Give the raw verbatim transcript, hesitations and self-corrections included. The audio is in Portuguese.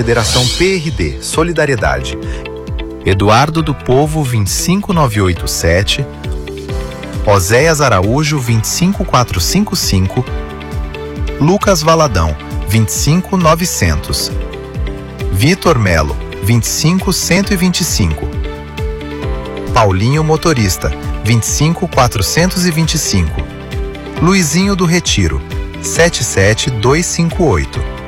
Federação P R D, Solidariedade. Eduardo do Povo, vinte e cinco mil novecentos e oitenta e sete. Oséias Araújo, vinte e cinco mil quatrocentos e cinquenta e cinco. Lucas Valadão, vinte e cinco mil e novecentos. Vitor Melo, vinte e cinco mil cento e vinte e cinco. Paulinho Motorista, vinte e cinco mil quatrocentos e vinte e cinco. Luizinho do Retiro, sete sete dois cinco oito.